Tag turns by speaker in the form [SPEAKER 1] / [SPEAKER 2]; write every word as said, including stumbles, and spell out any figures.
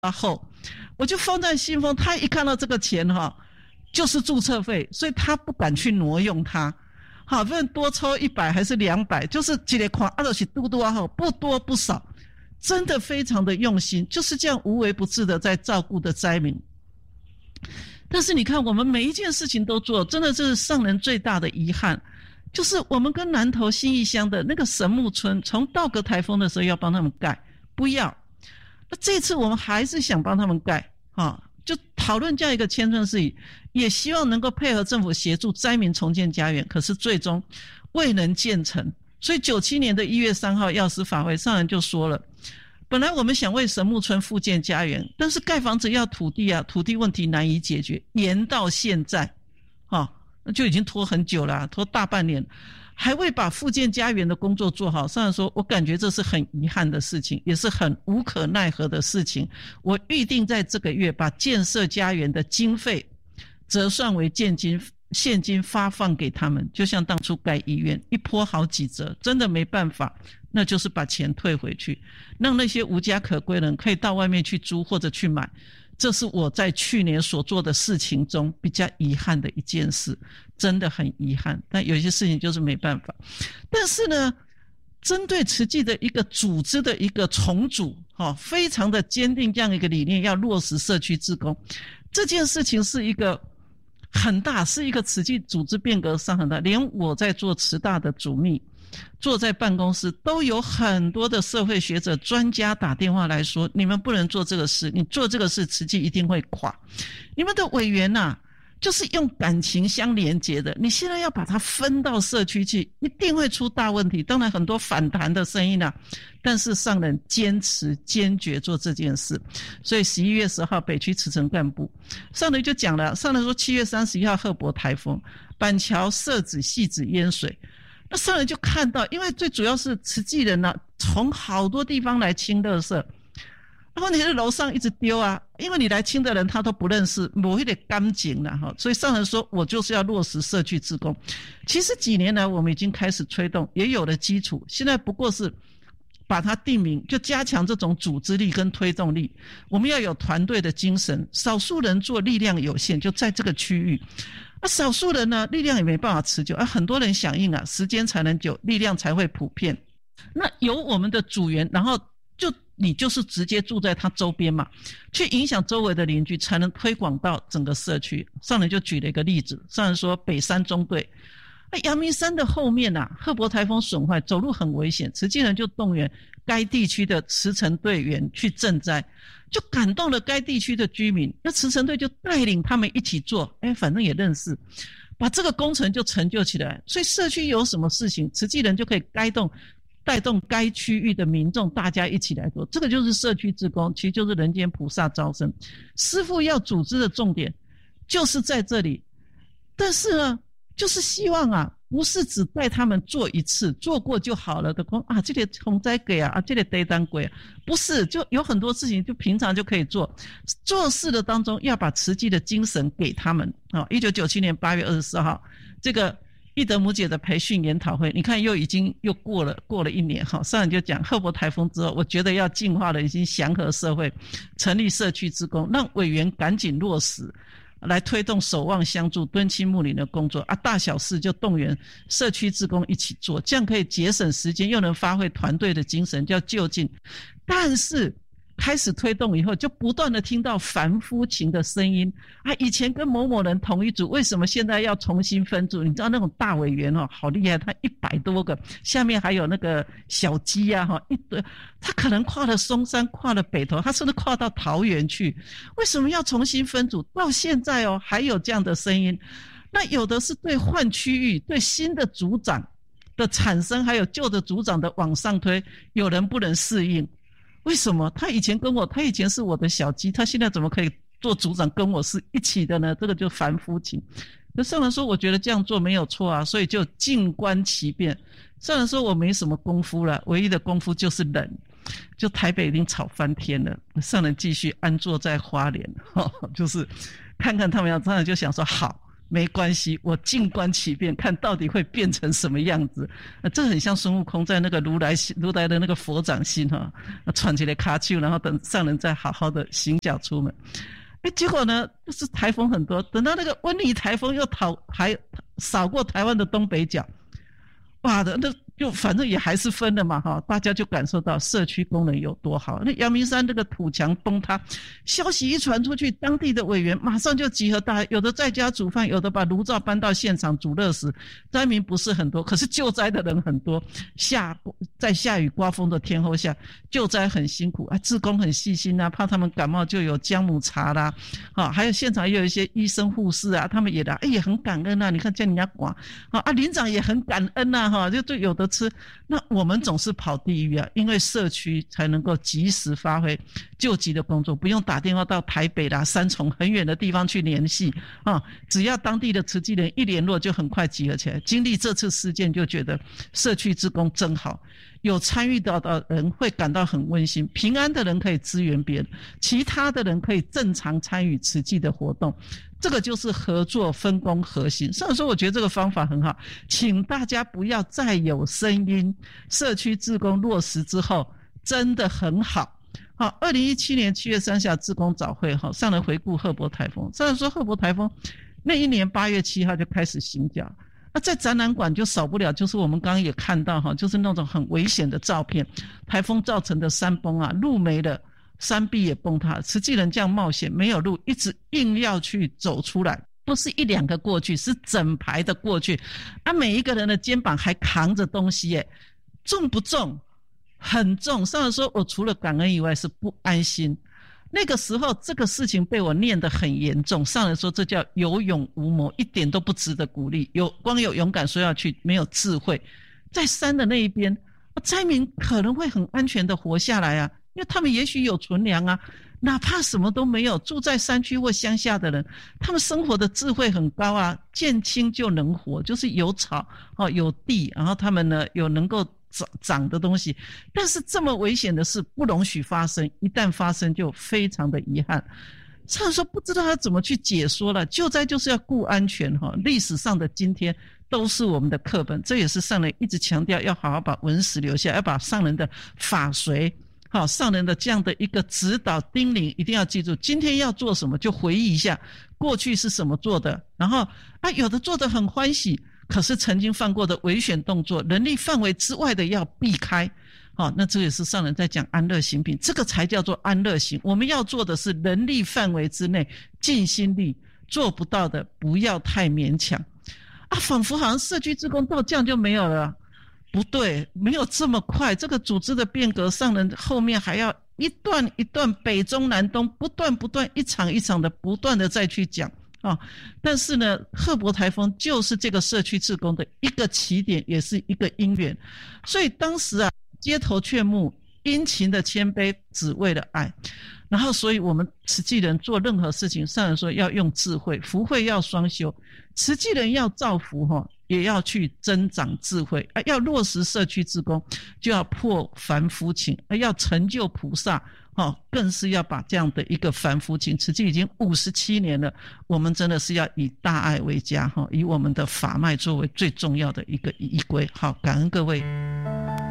[SPEAKER 1] 后，我就放在信封，他一看到这个钱哈，就是注册费，所以他不敢去挪用它。好，不论多抽一百还是两百，就是一个款，啊就是嘟嘟啊哈，不多不少，真的非常的用心，就是这样无微不至的在照顾的灾民。但是你看，我们每一件事情都做，真的是上人最大的遗憾，就是我们跟南投信义乡的那个神木村，从道格台风的时候要帮他们盖，不要。那这次我们还是想帮他们盖，啊，就讨论这样一个迁村事宜，也希望能够配合政府协助灾民重建家园，可是最终未能建成。所以九七年的一月三号药师法会上人就说了，本来我们想为神木村复建家园，但是盖房子要土地啊，土地问题难以解决，延到现在，啊，那就已经拖很久了啊，拖大半年，还未把复建家园的工作做好。上人说，我感觉这是很遗憾的事情，也是很无可奈何的事情。我预定在这个月把建设家园的经费折算为现金现金发放给他们，就像当初盖医院一波好几折，真的没办法，那就是把钱退回去，让那些无家可归人可以到外面去租或者去买。这是我在去年所做的事情中比较遗憾的一件事，真的很遗憾，但有些事情就是没办法。但是呢，针对慈济的一个组织的一个重组，哦，非常的坚定这样一个理念，要落实社区志工，这件事情是一个很大，是一个慈济组织变革上很大，连我在做慈大的主秘，坐在办公室都有很多的社会学者专家打电话来说，你们不能做这个事，你做这个事慈济一定会垮。你们的委员啊，就是用感情相连结的，你现在要把它分到社区去，一定会出大问题。当然很多反弹的声音啊，但是上人坚持坚决做这件事。所以十一月十号北区慈诚干部上人就讲了，上人说七月三十一号鹤柏台风，板桥社子戏子淹水，那上人就看到，因为最主要是慈济人啊，从好多地方来清垃圾，然后你在楼上一直丢啊，因为你来清的人他都不认识，没那个干净了哈，所以上人说我就是要落实社区志工。其实几年来我们已经开始推动，也有了基础，现在不过是把它定名，就加强这种组织力跟推动力。我们要有团队的精神，少数人做力量有限，就在这个区域。那少数人呢，力量也没办法持久，啊，很多人响应啊，时间才能久，力量才会普遍。那由我们的组员，然后就你就是直接住在他周边嘛，去影响周围的邻居，才能推广到整个社区。上人就举了一个例子，上人说北山中队，那阳明山的后面啊，鹤柏台风损坏，走路很危险，慈济人就动员该地区的慈诚队员去赈灾，就感动了该地区的居民，那慈诚队就带领他们一起做，哎，反正也认识，把这个工程就成就起来。所以社区有什么事情，慈济人就可以带动带动该区域的民众，大家一起来做，这个就是社区志工，其实就是人间菩萨招生。师父要组织的重点就是在这里，但是呢，就是希望啊，不是只带他们做一次，做过就好了的。说啊，这个洪灾鬼啊，啊，这个地单鬼啊，不是，就有很多事情就平常就可以做。做事的当中要把慈济的精神给他们。啊，一九九七年八月二十四号，这个义德母姐的培训研讨会，你看又已经又过了过了一年哈。上人就讲鹤柏台风之后，我觉得要进化了，已经祥和社会，成立社区志工，让委员赶紧落实。来推动守望相助敦亲睦邻的工作啊，大小事就动员社区志工一起做，这样可以节省时间，又能发挥团队的精神，叫就近。但是开始推动以后，就不断的听到凡夫情的声音啊，以前跟某某人同一组，为什么现在要重新分组？你知道那种大委员哦，好厉害，他一百多个，下面还有那个小鸡啊，哈，一堆，他可能跨了松山，跨了北投，他甚至跨到桃园去，为什么要重新分组？到现在哦，还有这样的声音。那有的是对换区域，对新的组长的产生，还有旧的组长的往上推，有人不能适应。为什么他以前跟我，他以前是我的小鸡，他现在怎么可以做组长跟我是一起的呢？这个就凡夫情。那上人说我觉得这样做没有错啊，所以就静观其变。上人说我没什么功夫了，唯一的功夫就是忍，就台北已经吵翻天了，上人继续安坐在花莲，哦，就是看看他们要，上人就想说好， 没关系，我静观其变，看到底会变成什么样子。呃、这很像孙悟空在那个如来如来的那个佛掌心哈，喘起来卡丘，然后等上人再好好的行脚出门。哎，结果呢，就是台风很多，等到那个温妮台风又讨还扫过台湾的东北角，哇的那。就反正也还是分了嘛哈，大家就感受到社区功能有多好。那阳明山这个土墙崩塌，消息一传出去，当地的委员马上就集合大家，有的在家煮饭，有的把炉灶搬到现场煮热食。灾民不是很多，可是救灾的人很多。下在下雨刮风的天候下，救灾很辛苦啊，志工很细心啊，怕他们感冒就有姜母茶啦，啊，还有现场也有一些医生护士啊，他们也来，哎也很感恩啊，你看叫人家管啊，啊林长也很感恩呐、啊、哈，就对有的。吃，那我们总是跑地狱啊，因为社区才能够及时发挥救急的工作，不用打电话到台北啦、三重很远的地方去联系啊，只要当地的慈济人一联络，就很快集合起来。经历这次事件，就觉得社区志工真好，有参与到的人会感到很温馨，平安的人可以支援别人，其他的人可以正常参与慈济的活动。这个就是合作分工核心。所以说我觉得这个方法很好，请大家不要再有声音，社区志工落实之后真的很好。好，二零一七年七月三十号志工早会，好，上来回顾赫伯台风。虽然说赫伯台风那一年八月七号就开始行脚，那在展览馆就少不了就是我们刚刚也看到哈，就是那种很危险的照片，台风造成的山崩啊，路没了，山壁也崩塌，慈济人这样冒险没有路，一直硬要去走出来，不是一两个过去，是整排的过去，啊，每一个人的肩膀还扛着东西耶，重不重？很重。上人说我除了感恩以外是不安心。那个时候这个事情被我念得很严重，上人说这叫有勇无谋，一点都不值得鼓励，有光有勇敢说要去，没有智慧。在山的那一边，灾民可能会很安全的活下来啊，因为他们也许有存粮啊，哪怕什么都没有，住在山区或乡下的人，他们生活的智慧很高啊，见青就能活，就是有草哦，有地，然后他们呢有能够长长的东西。但是这么危险的事不容许发生，一旦发生就非常的遗憾。上人说不知道他怎么去解说了，救灾就是要顾安全哈，历史上的今天都是我们的课本，这也是上人一直强调要好好把文史留下，要把上人的法髓好，上人的这样的一个指导叮咛一定要记住，今天要做什么就回忆一下过去是什么做的，然后啊有的做得很欢喜，可是曾经犯过的危险动作，能力范围之外的要避开。好，那这也是上人在讲安乐行品，这个才叫做安乐行。我们要做的是能力范围之内尽心力，做不到的不要太勉强啊，仿佛好像社区志工到这样就没有了。不对，没有这么快，这个组织的变革，上人后面还要一段一段北中南东不断不断一场一场的不断的再去讲啊。但是呢，赫伯台风就是这个社区志工的一个起点，也是一个因缘。所以当时啊，街头劝募，殷勤的谦卑，只为了爱。然后所以我们慈济人做任何事情，上人说要用智慧，福慧要双修，慈济人要造福哈，也要去增长智慧啊，要落实社区志工，就要破凡夫情啊，要成就菩萨哦，更是要把这样的一个凡夫情，慈济已经五十七年了，我们真的是要以大爱为家哈，以我们的法脉作为最重要的一个依归。好，感恩各位。